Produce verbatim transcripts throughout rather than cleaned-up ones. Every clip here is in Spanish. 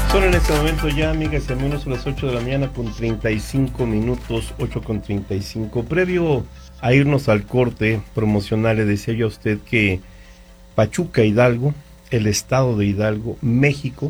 Son en este momento ya, amigas y amigos, a las ocho de la mañana con treinta y cinco minutos, ocho con treinta y cinco. Previo a irnos al corte promocional, le decía yo a usted que Pachuca, Hidalgo, el estado de Hidalgo, México,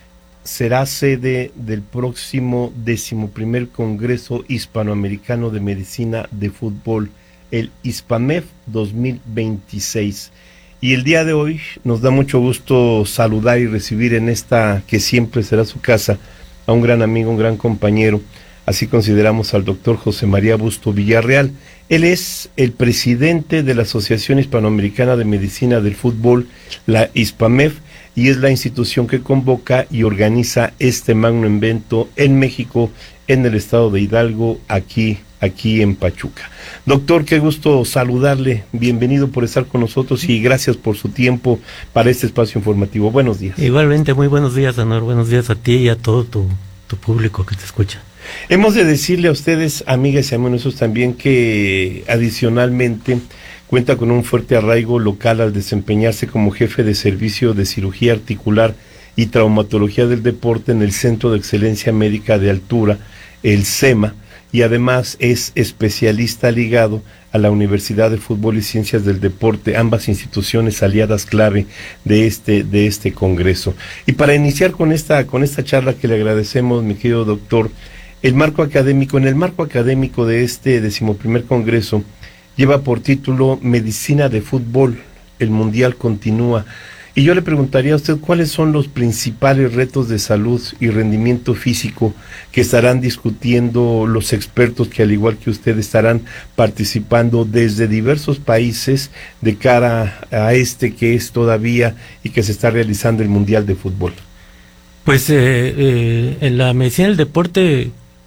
será sede del próximo decimoprimer Congreso Hispanoamericano de Medicina de Fútbol, el HISPAMEF dos mil veintiséis. Y el día de hoy nos da mucho gusto saludar y recibir en esta que siempre será su casa a un gran amigo, un gran compañero. Así consideramos al doctor José María Busto Villarreal. Él es el presidente de la Asociación Hispanoamericana de Medicina del Fútbol, la HISPAMEF, y es la institución que convoca y organiza este magno evento en México, en el estado de Hidalgo, aquí, aquí en Pachuca. Doctor, qué gusto saludarle, bienvenido por estar con nosotros y gracias por su tiempo para este espacio informativo. Buenos días. Igualmente, muy buenos días, Anor, buenos días a ti y a todo tu, tu público que te escucha. Hemos de decirle a ustedes, amigas y amigos, también que adicionalmente cuenta con un fuerte arraigo local al desempeñarse como jefe de servicio de cirugía articular y traumatología del deporte en el Centro de Excelencia Médica de Altura, el SEMA, y además es especialista ligado a la Universidad de Fútbol y Ciencias del Deporte, ambas instituciones aliadas clave de este, de este congreso. Y para iniciar con esta, con esta charla que le agradecemos, mi querido doctor, el marco académico, en el marco académico de este decimoprimer congreso, lleva por título Medicina de Fútbol, el Mundial continúa. Y yo le preguntaría a usted cuáles son los principales retos de salud y rendimiento físico que estarán discutiendo los expertos que, al igual que usted, estarán participando desde diversos países de cara a este que es todavía y que se está realizando el Mundial de Fútbol. Pues eh, eh, en la medicina del deporte,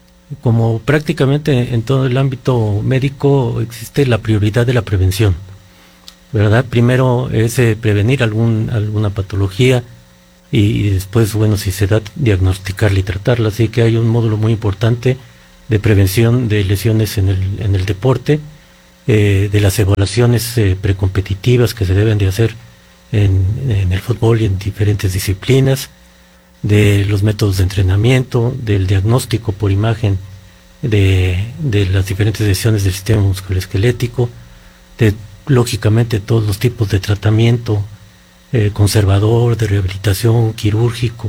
como prácticamente en todo el ámbito médico, existe la prioridad de la prevención, ¿verdad? Primero es eh, prevenir algún, alguna patología y, y después, bueno, si se da, diagnosticarla y tratarla. Así que hay un módulo muy importante de prevención de lesiones en el, en el deporte, eh, de las evaluaciones eh, precompetitivas que se deben de hacer en, en el fútbol y en diferentes disciplinas, de los métodos de entrenamiento, del diagnóstico por imagen de, de las diferentes lesiones del sistema musculoesquelético, de lógicamente todos los tipos de tratamiento eh, conservador, de rehabilitación, quirúrgico,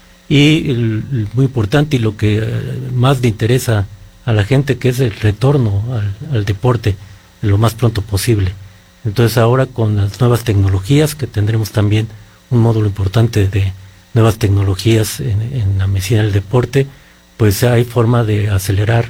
y el, el muy importante y lo que eh, más le interesa a la gente, que es el retorno al, al deporte lo más pronto posible. Entonces ahora con las nuevas tecnologías, que tendremos también un módulo importante de nuevas tecnologías en, en la medicina del deporte, pues hay forma de acelerar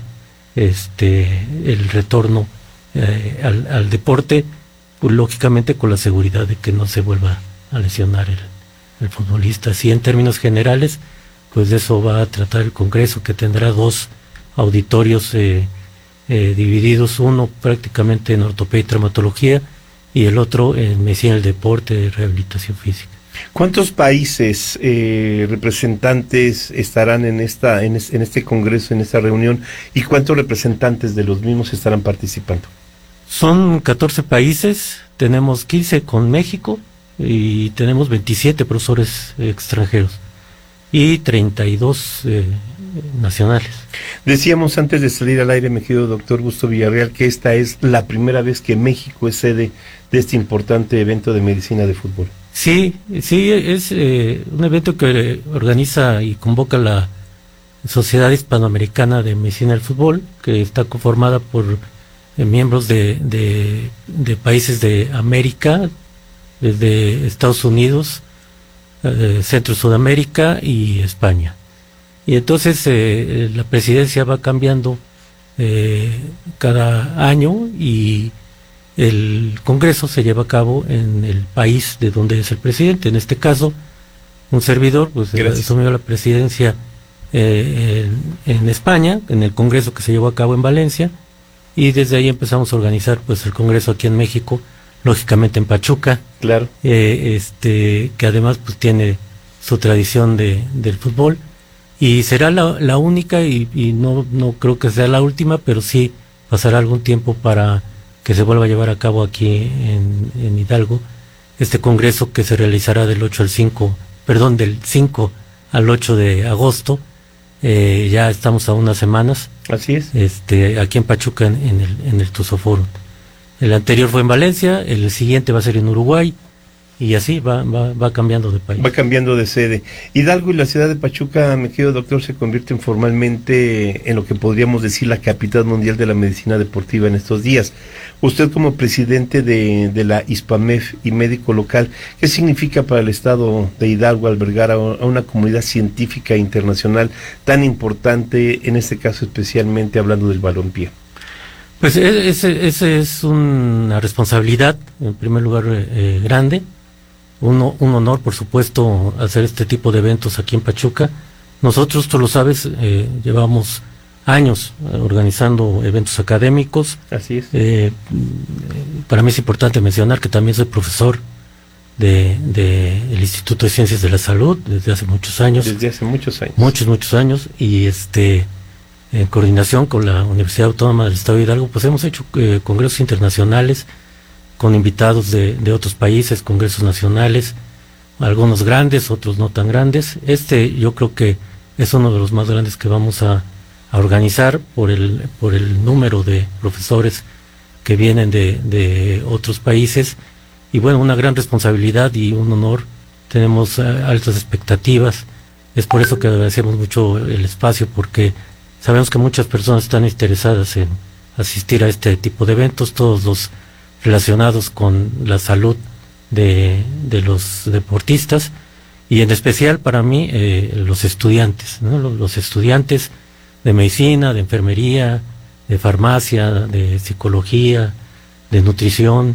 este el retorno eh, al, al deporte, pues lógicamente con la seguridad de que no se vuelva a lesionar el, el futbolista. Así, en términos generales, pues de eso va a tratar el Congreso, que tendrá dos auditorios eh, eh, divididos, uno prácticamente en ortopedia y traumatología y el otro en medicina del deporte, rehabilitación física. ¿Cuántos países eh, representantes estarán en esta en, es, en este congreso, en esta reunión, y cuántos representantes de los mismos estarán participando? Son catorce países, tenemos quince con México y tenemos veintisiete profesores extranjeros y treinta y dos eh, nacionales. Decíamos antes de salir al aire, mi querido doctor Busto Villarreal, que esta es la primera vez que México es sede de este importante evento de medicina de fútbol. Sí, sí, es eh, un evento que organiza y convoca la Sociedad Hispanoamericana de Medicina del Fútbol, que está conformada por eh, miembros de, de, de países de América, desde Estados Unidos, eh, Centro Sudamérica y España. Y entonces eh, la presidencia va cambiando eh, cada año y el Congreso se lleva a cabo en el país de donde es el presidente. En este caso, un servidor pues asumió la presidencia eh, en, en España, en el Congreso que se llevó a cabo en Valencia, y desde ahí empezamos a organizar pues el Congreso aquí en México, lógicamente en Pachuca, claro, eh, este que además pues tiene su tradición de del fútbol, y será la, la única y, y no no creo que sea la última, pero sí pasará algún tiempo para que se vuelva a llevar a cabo aquí en, en Hidalgo este congreso, que se realizará del ocho al cinco, perdón, del cinco al ocho de agosto. Eh, ya estamos a unas semanas. Así es. Este, aquí en Pachuca, en, en el, en el Tuzoforum. El anterior fue en Valencia, el siguiente va a ser en Uruguay, y así va, va, va cambiando de país. Va cambiando de sede. Hidalgo y la ciudad de Pachuca, mi querido doctor, se convierten formalmente en lo que podríamos decir la capital mundial de la medicina deportiva en estos días. Usted como presidente de, de la ISPAMEF y médico local, ¿qué significa para el estado de Hidalgo albergar a, a una comunidad científica internacional tan importante, en este caso especialmente hablando del balompié? Pues ese, ese es una responsabilidad, en primer lugar, eh, grande. Un, un honor, por supuesto, hacer este tipo de eventos aquí en Pachuca. Nosotros, tú lo sabes, eh, llevamos años organizando eventos académicos. Así es. Eh, para mí es importante mencionar que también soy profesor de, de el Instituto de Ciencias de la Salud desde hace muchos años. Desde hace muchos años. Muchos, muchos años. Y este, en coordinación con la Universidad Autónoma del Estado de Hidalgo, pues hemos hecho eh, congresos internacionales con invitados de, de otros países, congresos nacionales, algunos grandes, otros no tan grandes. Este yo creo que es uno de los más grandes que vamos a, a organizar por el, por el número de profesores que vienen de, de otros países, y bueno, una gran responsabilidad y un honor. Tenemos uh, altas expectativas. Es por eso que agradecemos mucho el espacio, porque sabemos que muchas personas están interesadas en asistir a este tipo de eventos, todos los relacionados con la salud de, de los deportistas, y en especial para mí eh, los estudiantes, ¿no? Los, los estudiantes de medicina, de enfermería, de farmacia, de psicología, de nutrición,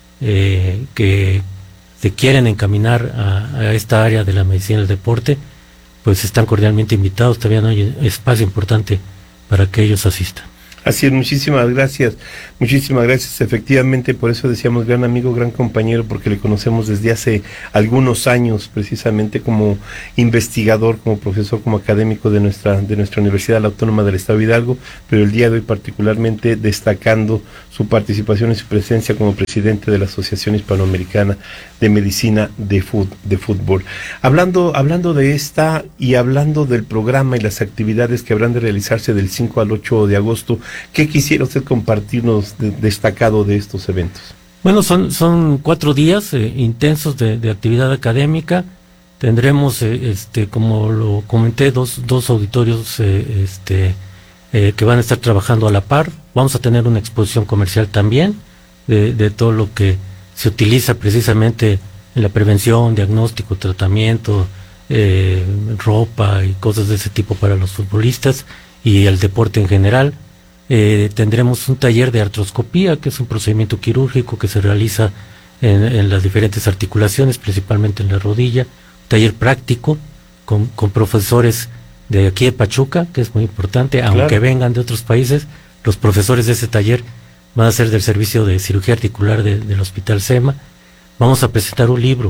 eh, que se quieren encaminar a, a esta área de la medicina y el deporte, pues están cordialmente invitados. Todavía no hay espacio importante para que ellos asistan. Así es, muchísimas gracias, muchísimas gracias. Efectivamente, por eso decíamos gran amigo, gran compañero, porque le conocemos desde hace algunos años, precisamente como investigador, como profesor, como académico de nuestra de nuestra Universidad la Autónoma del Estado de Hidalgo, pero el día de hoy particularmente destacando su participación y su presencia como presidente de la Asociación Hispanoamericana de Medicina de, fut, de Fútbol. Hablando, hablando de esta y hablando del programa y las actividades que habrán de realizarse del cinco al ocho de agosto, ¿qué quisiera usted compartirnos de, destacado de estos eventos? Bueno, son, son cuatro días eh, intensos de, de actividad académica. Tendremos, eh, este, como lo comenté, dos, dos auditorios eh, este, eh, que van a estar trabajando a la par. Vamos a tener una exposición comercial también de, de todo lo que se utiliza precisamente en la prevención, diagnóstico, tratamiento, eh, ropa y cosas de ese tipo para los futbolistas y el deporte en general. Eh, tendremos un taller de artroscopía, que es un procedimiento quirúrgico que se realiza en, en las diferentes articulaciones, principalmente en la rodilla. Taller práctico con, con profesores de aquí de Pachuca, que es muy importante, aunque claro, vengan de otros países. Los profesores de ese taller van a ser del servicio de cirugía articular de, del Hospital SEMA. Vamos a presentar un libro.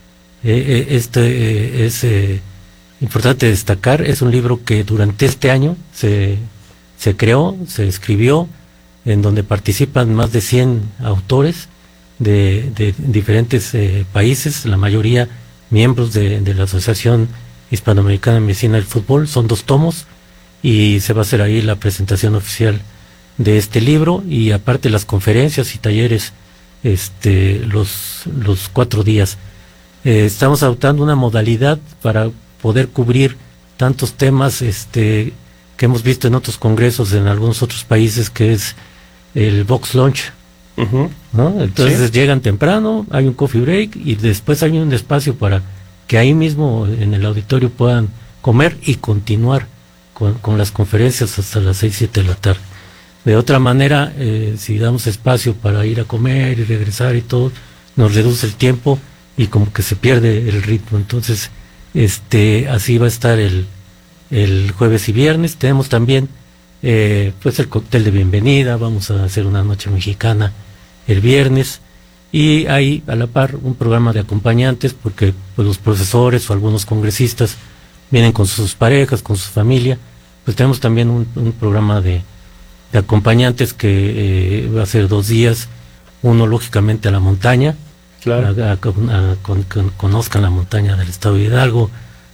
Eh, eh, este eh, es eh, importante destacar, es un libro que durante este año se se creó, se escribió, en donde participan más de cien autores de, de diferentes eh, países, la mayoría miembros de, de la Asociación Hispanoamericana de Medicina del Fútbol. Son dos tomos y se va a hacer ahí la presentación oficial de este libro, y aparte las conferencias y talleres este, los, los cuatro días. Eh, estamos adoptando una modalidad para poder cubrir tantos temas este que hemos visto en otros congresos en algunos otros países, que es el box lunch, uh-huh, ¿no? Entonces sí, llegan temprano, hay un coffee break y después hay un espacio para que ahí mismo en el auditorio puedan comer y continuar con, con las conferencias hasta las seis, siete de la tarde. De otra manera, eh, si damos espacio para ir a comer y regresar y todo, nos reduce el tiempo y como que se pierde el ritmo. Entonces, este, así va a estar el el jueves y viernes. Tenemos también eh, pues el cóctel de bienvenida. Vamos a hacer una noche mexicana el viernes, y hay a la par un programa de acompañantes, porque pues los profesores o algunos congresistas vienen con sus parejas, con su familia. Pues tenemos también un, un programa de, de acompañantes que eh, va a ser dos días, uno lógicamente a la montaña, claro, a, a, a, a, con, con, conozcan la montaña del Estado de Hidalgo,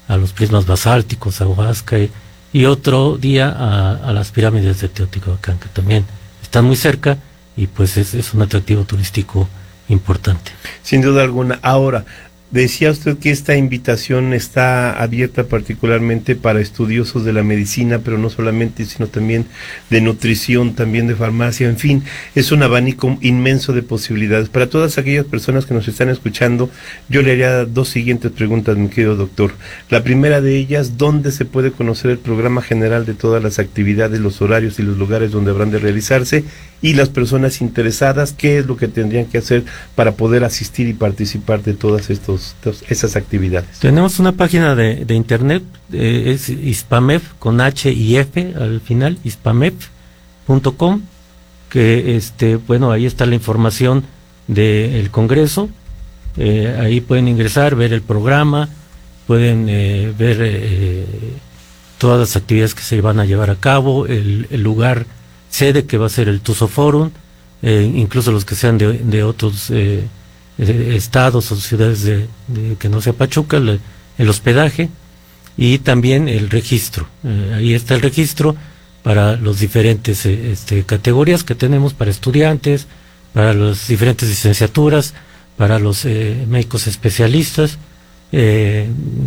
a los prismas basálticos, a Oaxaca, y, y otro día a, a las pirámides de Teotihuacán, que también están muy cerca y pues es, es un atractivo turístico importante. Sin duda alguna. Ahora, decía usted que esta invitación está abierta particularmente para estudiosos de la medicina, pero no solamente, sino también de nutrición, también de farmacia, en fin, es un abanico inmenso de posibilidades. Para todas aquellas personas que nos están escuchando, yo le haría dos siguientes preguntas, mi querido doctor. La primera de ellas, ¿dónde se puede conocer el programa general de todas las actividades, los horarios y los lugares donde habrán de realizarse? Y las personas interesadas, ¿qué es lo que tendrían que hacer para poder asistir y participar de todas estos, esas actividades? Tenemos una página de, de internet, eh, es Ispamef, con H y F al final, ispamef punto com, que este, bueno, ahí está la información del Congreso, eh, ahí pueden ingresar, ver el programa, pueden eh, ver eh, todas las actividades que se van a llevar a cabo, el, el lugar sede que va a ser el Tuzo Forum, eh, incluso los que sean de, de otros eh, de estados o ciudades de, de que no sea Pachuca, le, el hospedaje y también el registro. Eh, ahí está el registro para los diferentes eh, este, categorías que tenemos para estudiantes, para las diferentes licenciaturas, para los eh, médicos especialistas. Eh,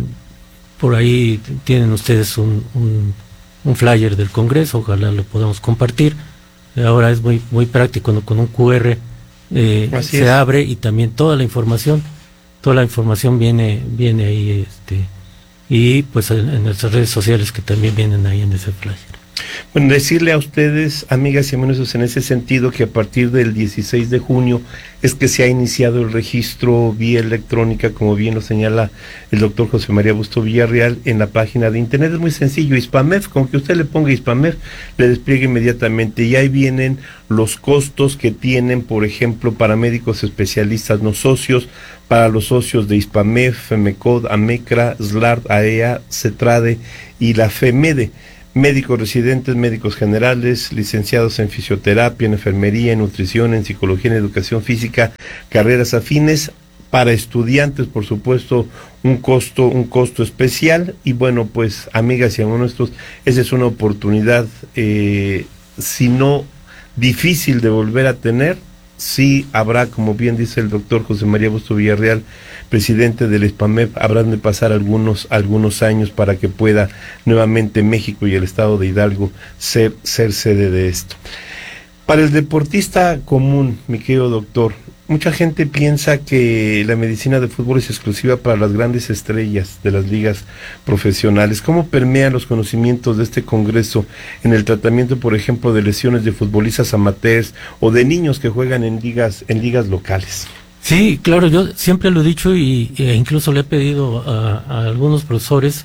por ahí tienen ustedes un, un un flyer del Congreso, ojalá lo podamos compartir. Ahora es muy muy práctico, ¿no? Con un Q R eh, se es. abre y también toda la información, toda la información viene viene ahí, este y pues en, en nuestras redes sociales que también vienen ahí en ese flyer. Bueno, decirle a ustedes, amigas y amigos, en ese sentido que a partir del dieciséis de junio es que se ha iniciado el registro vía electrónica, como bien lo señala el doctor José María Busto Villarreal, en la página de internet. Es muy sencillo, Ispamef, con que usted le ponga Ispamef, le despliegue inmediatamente, y ahí vienen los costos que tienen, por ejemplo, para médicos especialistas no socios, para los socios de Ispamef, FEMECOD, AMECRA, SLART, AEA, CETRADE y la FEMEDE. Médicos residentes, médicos generales, licenciados en fisioterapia, en enfermería, en nutrición, en psicología, en educación física, carreras afines. Para estudiantes, por supuesto, un costo, un costo especial. Y bueno, pues, amigas y amigos nuestros, esa es una oportunidad, eh, si no difícil de volver a tener. Sí habrá, como bien dice el doctor José María Busto Villarreal, presidente del Ispamef, habrán de pasar algunos algunos años para que pueda nuevamente México y el estado de Hidalgo ser, ser sede de esto. Para el deportista común, mi querido doctor, mucha gente piensa que la medicina de fútbol es exclusiva para las grandes estrellas de las ligas profesionales. ¿Cómo permean los conocimientos de este congreso en el tratamiento, por ejemplo, de lesiones de futbolistas amateurs o de niños que juegan en ligas en ligas locales? Sí, claro, yo siempre lo he dicho y e incluso le he pedido a, a algunos profesores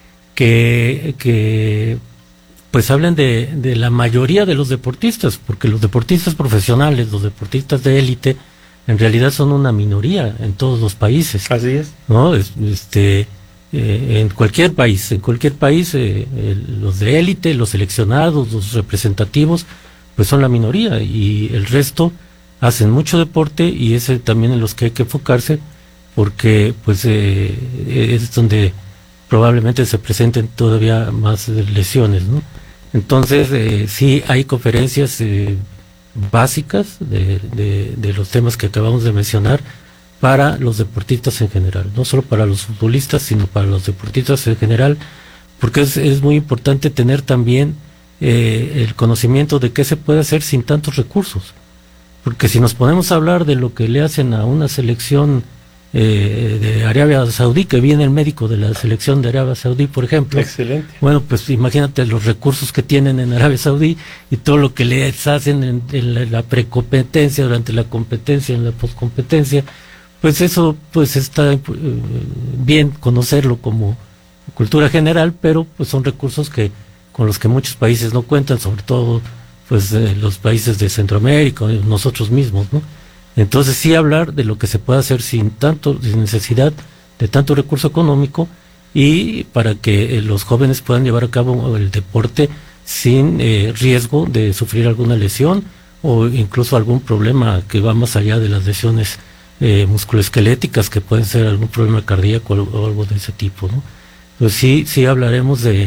que, que pues hablen de, de la mayoría de los deportistas, porque los deportistas profesionales, los deportistas de élite, en realidad son una minoría en todos los países. Así es. ¿No? Este, eh, en cualquier país, en cualquier país, eh, el, los de élite, los seleccionados, los representativos, pues son la minoría y el resto hacen mucho deporte y es también en los que hay que enfocarse porque pues eh, es donde probablemente se presenten todavía más lesiones, ¿no? Entonces eh, sí hay conferencias eh, básicas de, de, de los temas que acabamos de mencionar para los deportistas en general, no solo para los futbolistas sino para los deportistas en general, porque es, es muy importante tener también eh, el conocimiento de qué se puede hacer sin tantos recursos. Porque si nos ponemos a hablar de lo que le hacen a una selección eh, de Arabia Saudí, que viene el médico de la selección de Arabia Saudí, por ejemplo. Excelente. Bueno, pues imagínate los recursos que tienen en Arabia Saudí y todo lo que les hacen en, en la, la precompetencia, durante la competencia, en la poscompetencia. Pues eso pues está eh, bien conocerlo como cultura general, pero pues son recursos que con los que muchos países no cuentan, sobre todo pues eh, los países de Centroamérica, nosotros mismos, ¿no? Entonces sí hablar de lo que se puede hacer sin tanto, sin necesidad de tanto recurso económico y para que eh, los jóvenes puedan llevar a cabo el deporte sin eh, riesgo de sufrir alguna lesión o incluso algún problema que va más allá de las lesiones eh, musculoesqueléticas, que pueden ser algún problema cardíaco o algo de ese tipo, ¿no? pues sí, sí hablaremos de,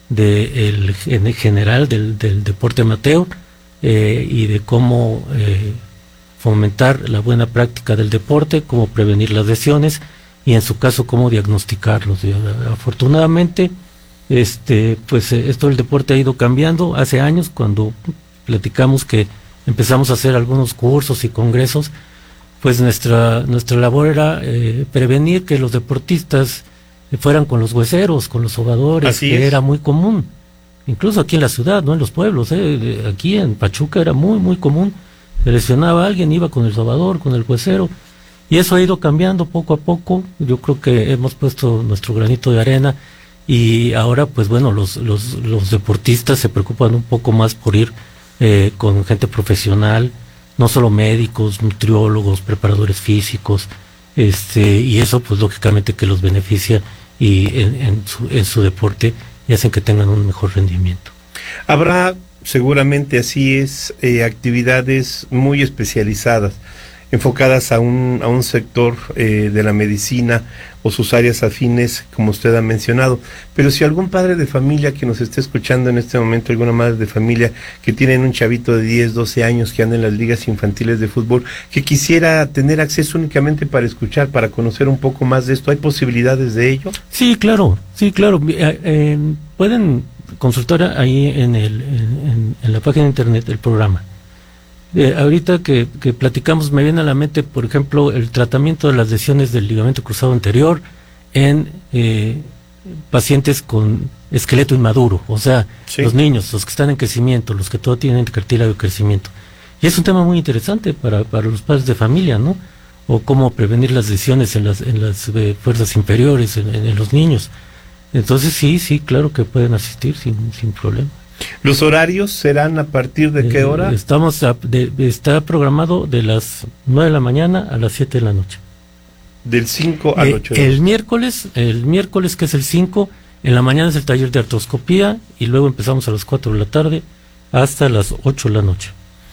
de el, en general del, del deporte amateur eh, y de cómo eh, fomentar la buena práctica del deporte, cómo prevenir las lesiones y en su caso cómo diagnosticarlos. Y, afortunadamente, este, pues esto del deporte ha ido cambiando. Hace años, cuando platicamos que empezamos a hacer algunos cursos y congresos, pues nuestra nuestra labor era eh, prevenir que los deportistas fueran con los hueseros, con los sobadores, Así que es. era muy común, incluso aquí en la ciudad, no en los pueblos, eh, aquí en Pachuca era muy muy común, se lesionaba a alguien, iba con el sobador, con el huesero, y eso ha ido cambiando poco a poco. Yo creo que hemos puesto nuestro granito de arena y ahora pues bueno, los los, los deportistas se preocupan un poco más por ir eh, con gente profesional, no solo médicos, nutriólogos, preparadores físicos, este, y eso pues lógicamente que los beneficia y en, en, su, en su deporte y hacen que tengan un mejor rendimiento. Habrá, seguramente así es, eh, actividades muy especializadas, enfocadas a un, a un sector eh, de la medicina o sus áreas afines, como usted ha mencionado. Pero si algún padre de familia que nos esté escuchando en este momento, alguna madre de familia que tienen un chavito de diez, doce años que anda en las ligas infantiles de fútbol, que quisiera tener acceso únicamente para escuchar, para conocer un poco más de esto, ¿hay posibilidades de ello? Sí, claro, sí, claro. Eh, eh, pueden consultar ahí en, el, en, en la página de internet del programa. Eh, ahorita que, que platicamos me viene a la mente, por ejemplo, el tratamiento de las lesiones del ligamento cruzado anterior en eh, pacientes con esqueleto inmaduro, o sea, sí, los niños, los que están en crecimiento, los que todavía tienen cartílago de crecimiento. Y es un tema muy interesante para, para los padres de familia, ¿no? O cómo prevenir las lesiones en las, en las eh, fuerzas inferiores, en, en, en los niños. Entonces sí, sí, claro que pueden asistir sin, sin problema. ¿Los horarios serán a partir de qué hora? Eh, estamos a, de, está programado de las nueve de la mañana a las siete de la noche. Del cinco al ocho. Eh, el miércoles, el miércoles que es el cinco, en la mañana es el taller de artroscopía y luego empezamos a las cuatro de la tarde hasta las ocho de la noche.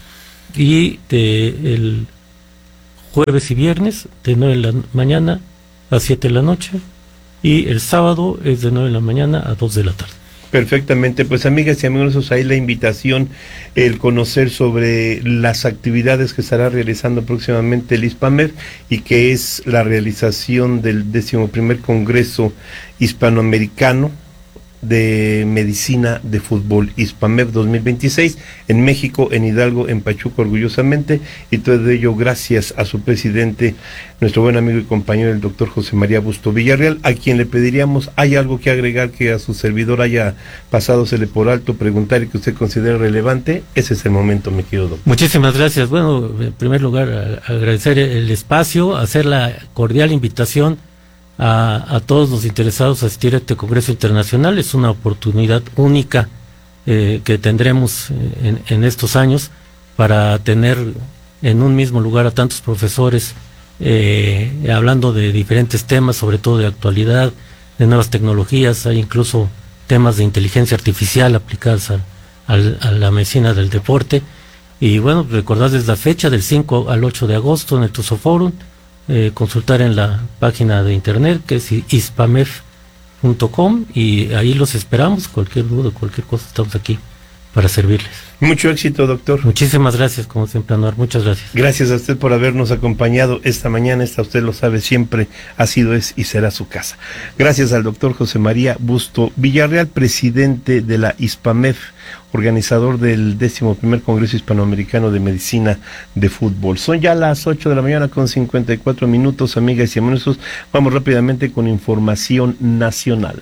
Y de el jueves y viernes de nueve de la mañana a siete de la noche y el sábado es de nueve de la mañana a dos de la tarde. Perfectamente, pues amigas y amigos, ahí la invitación, el conocer sobre las actividades que estará realizando próximamente el ISPAMEF y que es la realización del décimo primer Congreso Hispanoamericano de Medicina de Fútbol, ISPAMEF dos mil veintiséis, en México, en Hidalgo, en Pachuca, orgullosamente, y todo ello gracias a su presidente, nuestro buen amigo y compañero, el doctor José María Busto Villarreal, a quien le pediríamos, ¿hay algo que agregar que a su servidor haya pasádosele por alto, preguntar y que usted considere relevante? Ese es el momento, mi querido doctor. Muchísimas gracias. Bueno, en primer lugar, a, a agradecer el espacio, hacer la cordial invitación A, a todos los interesados a asistir a este Congreso Internacional. Es una oportunidad única eh, que tendremos en, en estos años para tener en un mismo lugar a tantos profesores eh, hablando de diferentes temas, sobre todo de actualidad, de nuevas tecnologías. Hay incluso temas de inteligencia artificial aplicadas a, a, a la medicina del deporte. Y bueno, recordarles la fecha del cinco al ocho de agosto en el Tusoforum. Eh, consultar en la página de internet que es ispamef punto com y ahí los esperamos. Cualquier duda, cualquier cosa, estamos aquí para servirles. Mucho éxito, doctor. Muchísimas gracias, como siempre, Anuar. Muchas gracias. Gracias a usted por habernos acompañado esta mañana. Esta, usted lo sabe, siempre ha sido, es y será su casa. Gracias al doctor José María Busto Villarreal, presidente de la ISPAMEF, organizador del décimo primer Congreso Hispanoamericano de Medicina de Fútbol. Son ya las ocho de la mañana con cincuenta y cuatro minutos, amigas y amigos. Vamos rápidamente con información nacional.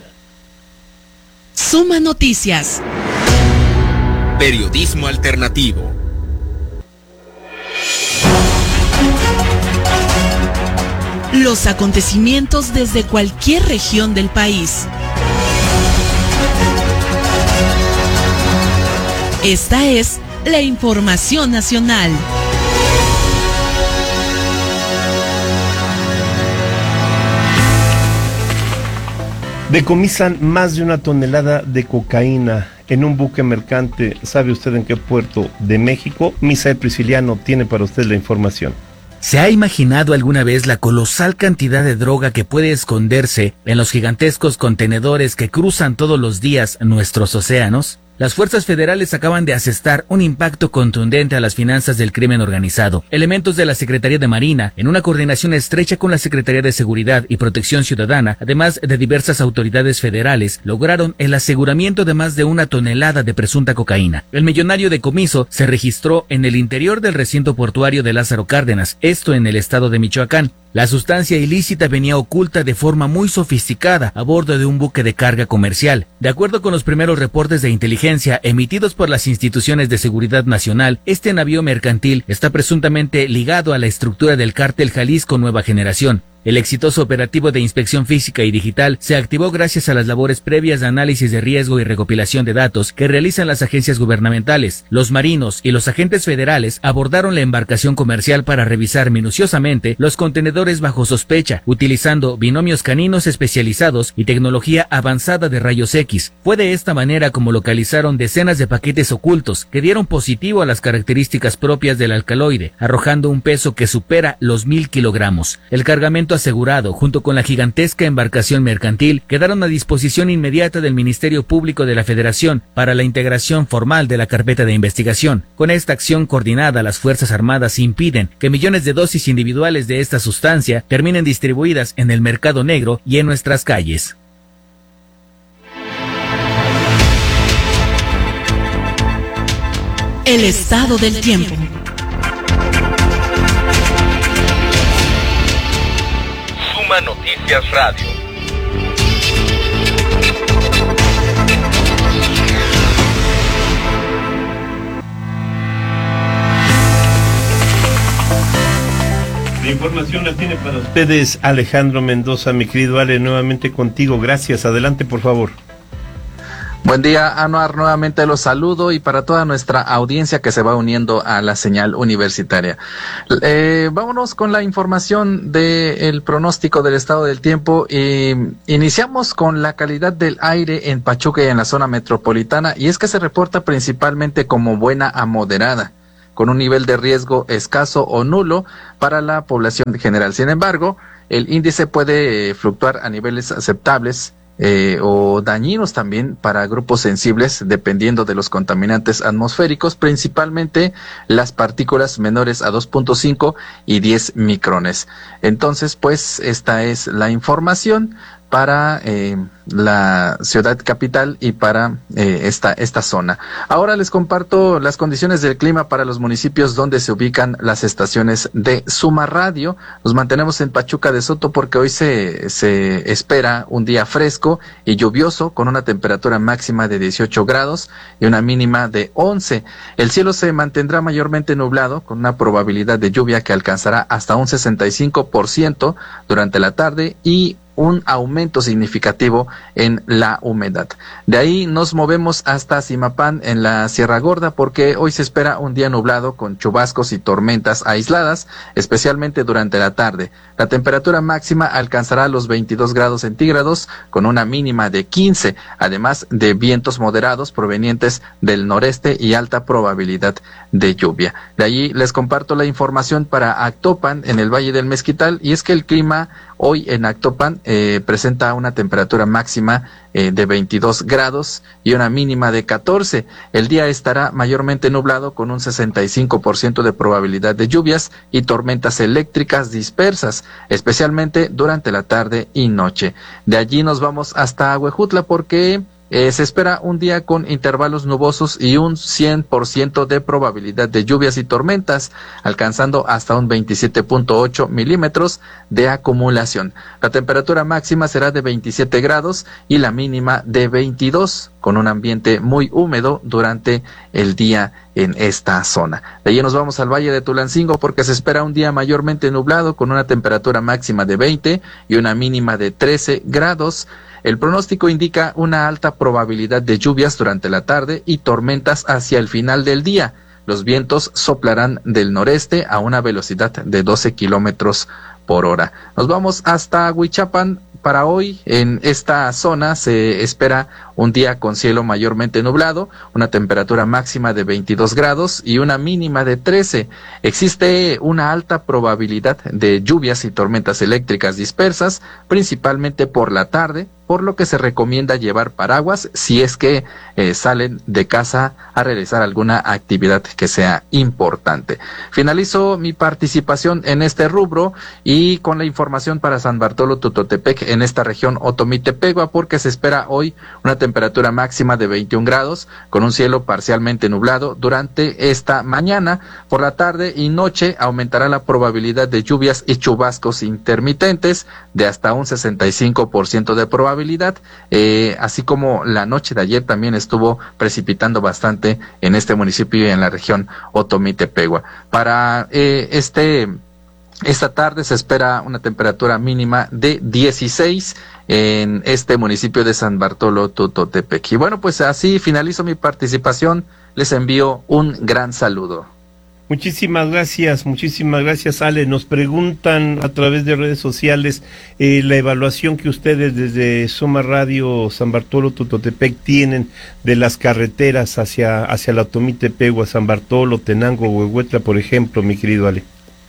Suma Noticias. Periodismo alternativo. Los acontecimientos desde cualquier región del país. Esta es la información nacional. Decomisan más de una tonelada de cocaína en un buque mercante. ¿Sabe usted en qué puerto de México? Misael Prisciliano tiene para usted la información. ¿Se ha imaginado alguna vez la colosal cantidad de droga que puede esconderse en los gigantescos contenedores que cruzan todos los días nuestros océanos? Las fuerzas federales acaban de asestar un impacto contundente a las finanzas del crimen organizado. Elementos de la Secretaría de Marina, en una coordinación estrecha con la Secretaría de Seguridad y Protección Ciudadana, además de diversas autoridades federales, lograron el aseguramiento de más de una tonelada de presunta cocaína. El millonario decomiso se registró en el interior del recinto portuario de Lázaro Cárdenas, esto en el estado de Michoacán. La sustancia ilícita venía oculta de forma muy sofisticada a bordo de un buque de carga comercial. De acuerdo con los primeros reportes de inteligencia emitidos por las instituciones de seguridad nacional, este navío mercantil está presuntamente ligado a la estructura del cártel Jalisco Nueva Generación. El exitoso operativo de inspección física y digital se activó gracias a las labores previas de análisis de riesgo y recopilación de datos que realizan las agencias gubernamentales. Los marinos y los agentes federales abordaron la embarcación comercial para revisar minuciosamente los contenedores bajo sospecha, utilizando binomios caninos especializados y tecnología avanzada de rayos X. Fue de esta manera como localizaron decenas de paquetes ocultos que dieron positivo a las características propias del alcaloide, arrojando un peso que supera los mil kilogramos. El cargamento asegurado, junto con la gigantesca embarcación mercantil, quedaron a disposición inmediata del Ministerio Público de la Federación para la integración formal de la carpeta de investigación. Con esta acción coordinada, las Fuerzas Armadas impiden que millones de dosis individuales de esta sustancia terminen distribuidas en el mercado negro y en nuestras calles. El estado del tiempo. Noticias Radio. La información la tiene para ustedes Alejandro Mendoza. Mi querido Ale, nuevamente contigo. Gracias. Adelante, por favor. Buen día, Anuar, nuevamente los saludo y para toda nuestra audiencia que se va uniendo a la señal universitaria. Eh, vámonos con la información del pronóstico del estado del tiempo y iniciamos con la calidad del aire en Pachuca y en la zona metropolitana, y es que se reporta principalmente como buena a moderada, con un nivel de riesgo escaso o nulo para la población general. Sin embargo, el índice puede eh, fluctuar a niveles aceptables Eh, o dañinos también para grupos sensibles dependiendo de los contaminantes atmosféricos, principalmente las partículas menores a dos punto cinco y diez micrones. Entonces, pues esta es la información para eh, la ciudad capital y para eh, esta esta zona. Ahora les comparto las condiciones del clima para los municipios donde se ubican las estaciones de Suma Radio. Nos mantenemos en Pachuca de Soto porque hoy se, se espera un día fresco y lluvioso con una temperatura máxima de dieciocho grados y una mínima de once. El cielo se mantendrá mayormente nublado con una probabilidad de lluvia que alcanzará hasta un sesenta y cinco por ciento durante la tarde y un aumento significativo en la humedad. De ahí nos movemos hasta Zimapán en la Sierra Gorda porque hoy se espera un día nublado con chubascos y tormentas aisladas, especialmente durante la tarde. La temperatura máxima alcanzará los veintidós grados centígrados con una mínima de quince, además de vientos moderados provenientes del noreste y alta probabilidad de lluvia. De allí les comparto la información para Actopan en el Valle del Mezquital, y es que el clima hoy en Actopan eh, presenta una temperatura máxima eh, de veintidós grados y una mínima de catorce. El día estará mayormente nublado con un sesenta y cinco por ciento de probabilidad de lluvias y tormentas eléctricas dispersas, especialmente durante la tarde y noche. De allí nos vamos hasta Huejutla porque Eh, se espera un día con intervalos nubosos y un cien por ciento de probabilidad de lluvias y tormentas, alcanzando hasta un veintisiete punto ocho milímetros de acumulación. La temperatura máxima será de veintisiete grados y la mínima de veintidós, con un ambiente muy húmedo durante el día en esta zona. De allí nos vamos al Valle de Tulancingo porque se espera un día mayormente nublado con una temperatura máxima de veinte y una mínima de trece grados. El pronóstico indica una alta probabilidad de lluvias durante la tarde y tormentas hacia el final del día. Los vientos soplarán del noreste a una velocidad de doce kilómetros por hora. Nos vamos hasta Huichapan para hoy en esta zona se espera un día con cielo mayormente nublado, una temperatura máxima de veintidós grados y una mínima de trece. Existe una alta probabilidad de lluvias y tormentas eléctricas dispersas, principalmente por la tarde, por lo que se recomienda llevar paraguas si es que eh, salen de casa a realizar alguna actividad que sea importante. Finalizo mi participación en este rubro y con la información para San Bartolo Tototepec en esta región Otomitepegua, porque se espera hoy una temperatura máxima de veintiún grados con un cielo parcialmente nublado durante esta mañana. Por la tarde y noche aumentará la probabilidad de lluvias y chubascos intermitentes de hasta un sesenta y cinco por ciento de probabilidad, eh, así como la noche de ayer también estuvo precipitando bastante en este municipio y en la región Otomitepegua. Para eh, este esta tarde se espera una temperatura mínima de dieciséis en este municipio de San Bartolo Tototepec. Y bueno, pues así finalizo mi participación. Les envío un gran saludo. Muchísimas gracias, muchísimas gracias, Ale. Nos preguntan a través de redes sociales eh, la evaluación que ustedes desde Soma Radio San Bartolo Tototepec tienen de las carreteras hacia, hacia la Otomitepegua, San Bartolo, Tenango, Huehuetla, por ejemplo, mi querido Ale.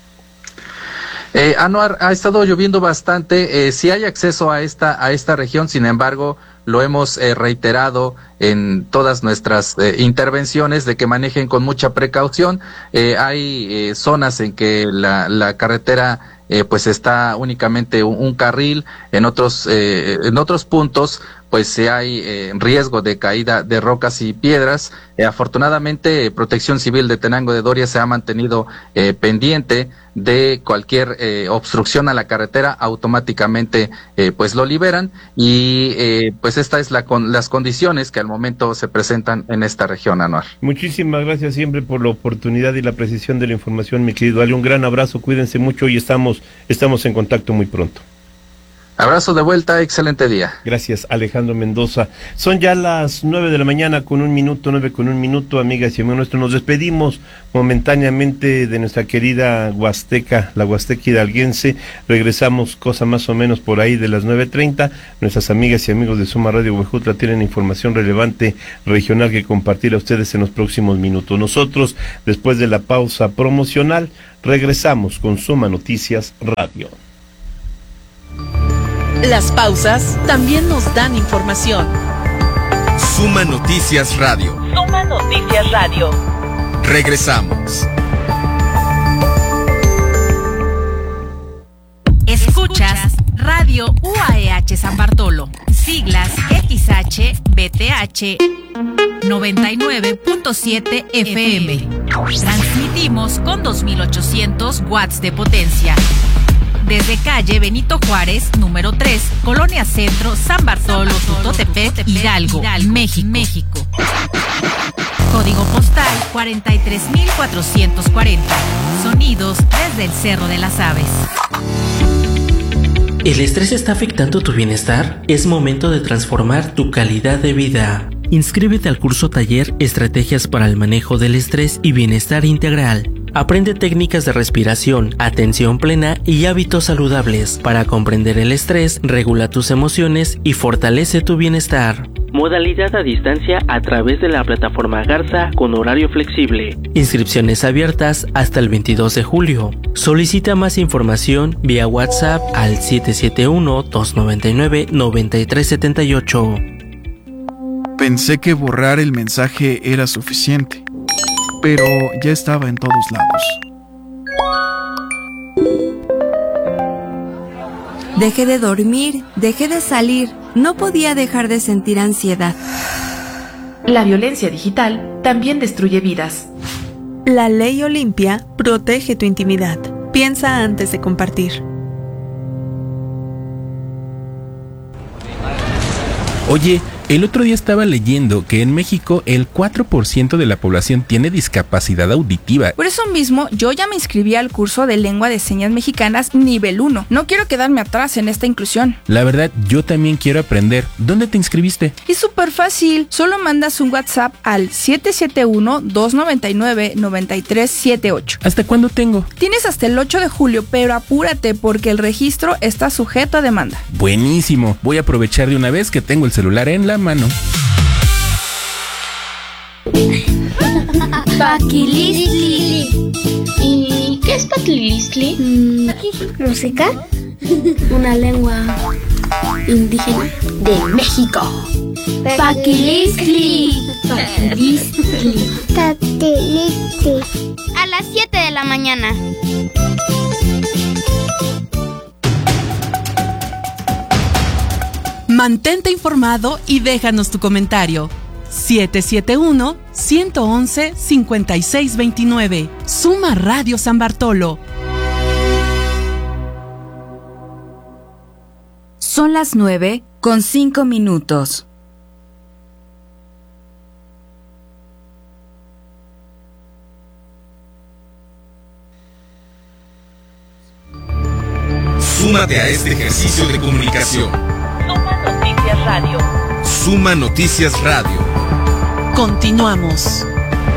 Eh, Anuar, ha estado lloviendo bastante, eh, sí hay acceso a esta, a esta región, sin embargo, lo hemos eh, reiterado en todas nuestras eh, intervenciones de que manejen con mucha precaución. Eh, hay eh, zonas en que la, la carretera eh, pues está únicamente un, un carril, en otros, eh, en otros puntos pues si hay eh, riesgo de caída de rocas y piedras. Eh, afortunadamente, Protección Civil de Tenango de Doria se ha mantenido eh, pendiente de cualquier eh, obstrucción a la carretera, automáticamente eh, pues lo liberan y eh, pues esta es la con las condiciones que al momento se presentan en esta región, Anuar. Muchísimas gracias siempre por la oportunidad y la precisión de la información, mi querido Ale. Un gran abrazo, cuídense mucho y estamos, estamos en contacto muy pronto. Abrazo de vuelta, excelente día. Gracias, Alejandro Mendoza. Son ya las nueve de la mañana con un minuto, nueve con un minuto, amigas y amigos nuestros. Nos despedimos momentáneamente de nuestra querida Huasteca, la Huasteca hidalguense. Regresamos cosa más o menos por ahí de las nueve treinta. Nuestras amigas y amigos de Soma Radio Huejutla tienen información relevante regional que compartir a ustedes en los próximos minutos. Nosotros, después de la pausa promocional, regresamos con Soma Noticias Radio. Las pausas también nos dan información. Suma Noticias Radio. Suma Noticias Radio. Regresamos. Escuchas Radio U A E H San Bartolo, siglas X H B T H noventa y nueve punto siete F M. Transmitimos con dos mil ochocientos watts de potencia. Desde calle Benito Juárez, número tres, Colonia Centro, San Bartolo, Tototepec, Hidalgo, México. México. Código postal cuarenta y tres mil cuatrocientos cuarenta. Sonidos desde el Cerro de las Aves. ¿El estrés está afectando tu bienestar? Es momento de transformar tu calidad de vida. Inscríbete al curso taller Estrategias para el manejo del estrés y bienestar integral. Aprende técnicas de respiración, atención plena y hábitos saludables para comprender el estrés, regula tus emociones y fortalece tu bienestar. Modalidad a distancia a través de la plataforma Garza con horario flexible. Inscripciones abiertas hasta el veintidós de julio. Solicita más información vía WhatsApp al siete siete uno, dos nueve nueve, nueve tres siete ocho. Pensé que borrar el mensaje era suficiente, pero ya estaba en todos lados. Dejé de dormir, dejé de salir, no podía dejar de sentir ansiedad. La violencia digital también destruye vidas. La ley Olimpia protege tu intimidad. Piensa antes de compartir. Oye, El otro día estaba leyendo que en México el cuatro por ciento de la población tiene discapacidad auditiva. Por eso mismo, yo ya me inscribí al curso de lengua de señas mexicanas nivel uno. No quiero quedarme atrás en esta inclusión. La verdad, yo también quiero aprender. ¿Dónde te inscribiste? Es súper fácil. Solo mandas un WhatsApp al siete siete uno, dos nueve nueve, nueve tres siete ocho. ¿Hasta cuándo tengo? Tienes hasta el ocho de julio, pero apúrate porque el registro está sujeto a demanda. Buenísimo. Voy a aprovechar de una vez que tengo el celular en la mano. Paquilistli. ¿Y qué es Paquilistli? Mm, música. Una lengua indígena de México. Paquilistli. Paquilistli. Paquilistli. A las siete de la mañana. Mantente informado y déjanos tu comentario. siete siete uno, uno uno uno, cinco seis dos nueve. Suma Radio San Bartolo. Son las nueve con cinco minutos. Súmate a este ejercicio de comunicación. Suma Noticias Radio. Suma Noticias Radio. Continuamos.